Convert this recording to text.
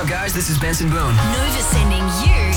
up, guys? This is Benson Boone. Nova sending you